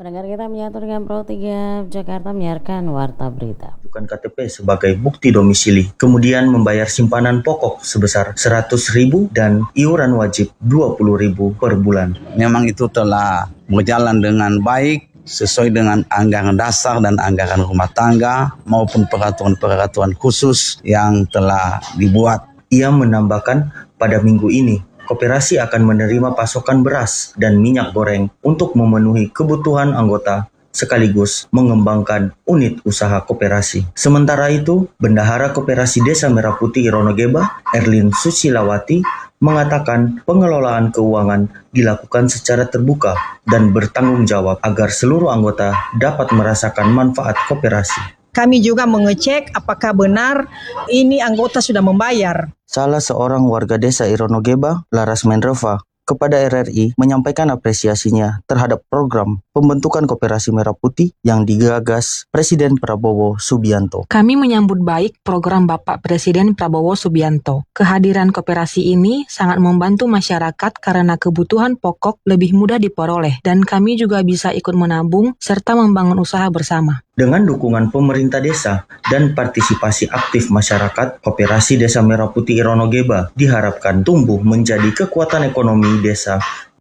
Pendengar kita menyatu dengan Pro 3 Jakarta menyiarkan Warta Berita. Bukan KTP sebagai bukti domisili, kemudian membayar simpanan pokok sebesar 100.000 dan iuran wajib 20.000 per bulan. Memang itu telah berjalan dengan baik sesuai dengan anggaran dasar dan anggaran rumah tangga maupun peraturan-peraturan khusus yang telah dibuat. Ia menambahkan pada minggu ini koperasi akan menerima pasokan beras dan minyak goreng untuk memenuhi kebutuhan anggota sekaligus mengembangkan unit usaha koperasi. Sementara itu, Bendahara Koperasi Desa Merah Putih Ironogeba, Erlin Susilawati, mengatakan pengelolaan keuangan dilakukan secara terbuka dan bertanggung jawab agar seluruh anggota dapat merasakan manfaat koperasi. Kami juga mengecek apakah benar ini anggota sudah membayar. Salah seorang warga desa Ironogeba, Laras Menreva, kepada RRI menyampaikan apresiasinya terhadap program pembentukan Koperasi Merah Putih yang digagas Presiden Prabowo Subianto. Kami menyambut baik program Bapak Presiden Prabowo Subianto. Kehadiran koperasi ini sangat membantu masyarakat karena kebutuhan pokok lebih mudah diperoleh dan kami juga bisa ikut menabung serta membangun usaha bersama. Dengan dukungan pemerintah desa dan partisipasi aktif masyarakat, Koperasi Desa Merah Putih Ironogeba diharapkan tumbuh menjadi kekuatan ekonomi desa